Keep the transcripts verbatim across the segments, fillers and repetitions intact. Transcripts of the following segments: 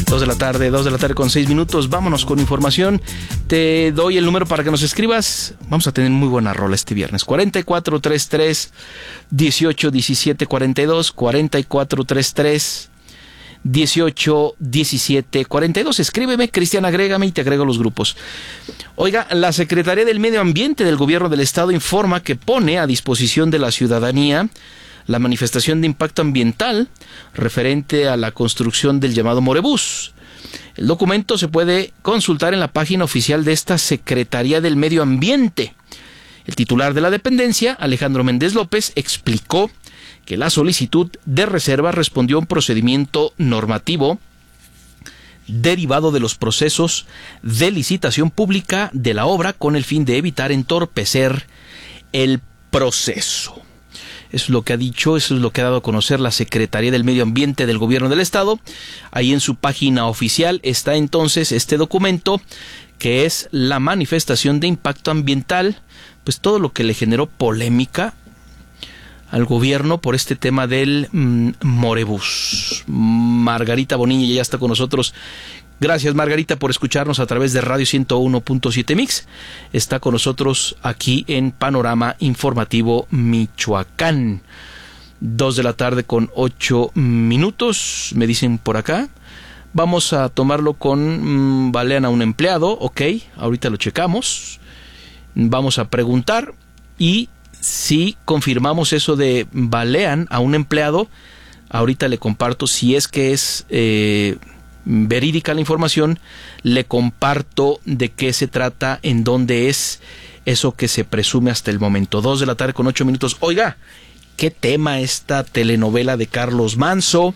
Dos de la tarde, dos de la tarde con seis minutos. Vámonos con información. Te doy el número para que nos escribas. Vamos a tener muy buena rola este viernes. cuarenta y cuatro treinta y tres, dieciocho, diecisiete, cuarenta y dos. cuarenta y cuatro treinta y tres, dieciocho, diecisiete, cuarenta y dos. Escríbeme, Cristian, agrégame y te agrego los grupos. Oiga, la Secretaría del Medio Ambiente del Gobierno del Estado informa que pone a disposición de la ciudadanía la manifestación de impacto ambiental referente a la construcción del llamado Morebús. El documento se puede consultar en la página oficial de esta Secretaría del Medio Ambiente. El titular de la dependencia, Alejandro Méndez López, explicó que la solicitud de reserva respondió a un procedimiento normativo derivado de los procesos de licitación pública de la obra con el fin de evitar entorpecer el proceso. Eso es lo que ha dicho, eso es lo que ha dado a conocer la Secretaría del Medio Ambiente del Gobierno del Estado. Ahí en su página oficial está entonces este documento, que es la manifestación de impacto ambiental, pues todo lo que le generó polémica al gobierno por este tema del mmm, Morebús. Margarita Bonilla ya está con nosotros. Gracias, Margarita, por escucharnos a través de Radio ciento uno punto siete Mix. Está con nosotros aquí en Panorama Informativo Michoacán. Dos de la tarde con ocho minutos, me dicen por acá. Vamos a tomarlo con mmm, balean a un empleado. Ok, ahorita lo checamos. Vamos a preguntar y si confirmamos eso de balean a un empleado, ahorita le comparto si es que es eh, verídica la información, le comparto de qué se trata, en dónde es eso que se presume hasta el momento. Dos de la tarde con ocho minutos. Oiga, qué tema esta telenovela de Carlos Manso,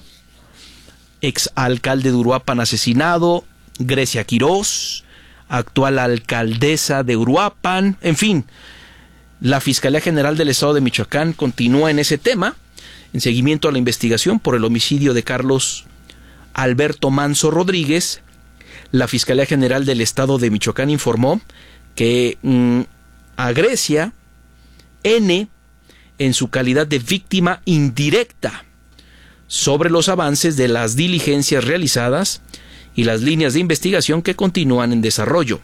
ex alcalde de Uruapan asesinado, Grecia Quirós, actual alcaldesa de Uruapan, en fin. La Fiscalía General del Estado de Michoacán continúa en ese tema, en seguimiento a la investigación por el homicidio de Carlos Alberto Manso Rodríguez. La Fiscalía General del Estado de Michoacán informó que mmm, a Grecia N, en su calidad de víctima indirecta, sobre los avances de las diligencias realizadas y las líneas de investigación que continúan en desarrollo.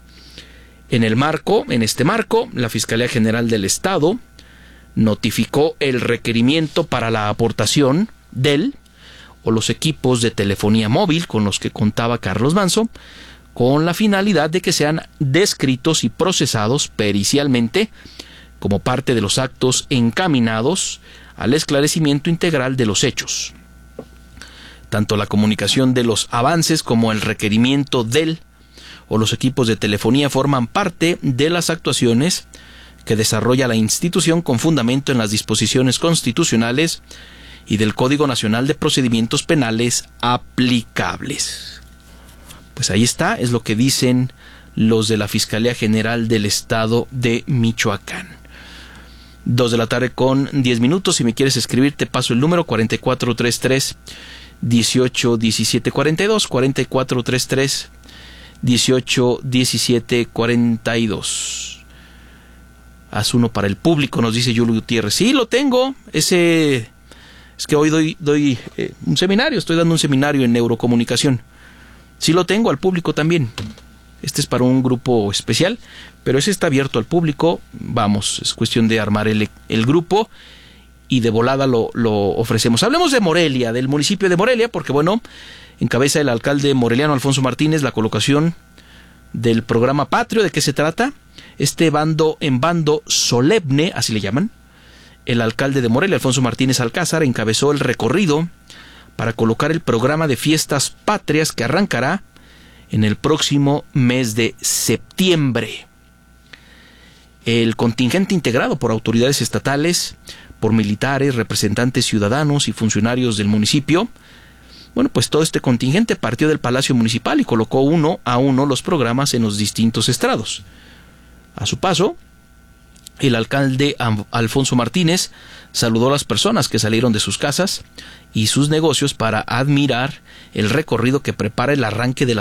En el marco, en este marco, la Fiscalía General del Estado notificó el requerimiento para la aportación del o los equipos de telefonía móvil con los que contaba Carlos Manso, con la finalidad de que sean descritos y procesados pericialmente como parte de los actos encaminados al esclarecimiento integral de los hechos. Tanto la comunicación de los avances como el requerimiento del o los equipos de telefonía forman parte de las actuaciones que desarrolla la institución con fundamento en las disposiciones constitucionales y del Código Nacional de Procedimientos Penales aplicables. Pues ahí está, es lo que dicen los de la Fiscalía General del Estado de Michoacán. Dos de la tarde con diez minutos. Si me quieres escribir, te paso el número cuarenta y cuatro treinta y tres, dieciocho, diecisiete, cuarenta y dos, cuarenta y cuatro treinta y tres, dieciocho, diecisiete, cuarenta y dos. Haz uno para el público, nos dice Julio Gutiérrez. Sí, lo tengo. Ese es que hoy doy, doy eh, un seminario, estoy dando un seminario en neurocomunicación. Sí lo tengo al público también. Este es para un grupo especial, pero ese está abierto al público. Vamos, es cuestión de armar el, el grupo y de volada lo, lo ofrecemos. Hablemos de Morelia, del municipio de Morelia, porque bueno, encabeza el alcalde moreliano Alfonso Martínez la colocación del programa Patrio. ¿De qué se trata? Este bando en bando solemne, así le llaman. El alcalde de Morelia, Alfonso Martínez Alcázar, encabezó el recorrido para colocar el programa de fiestas patrias que arrancará en el próximo mes de septiembre. El contingente integrado por autoridades estatales, por militares, representantes ciudadanos y funcionarios del municipio. Bueno, pues todo este contingente partió del Palacio Municipal y colocó uno a uno los programas en los distintos estrados. A su paso, el alcalde Alfonso Martínez saludó a las personas que salieron de sus casas y sus negocios para admirar el recorrido que prepara el arranque de la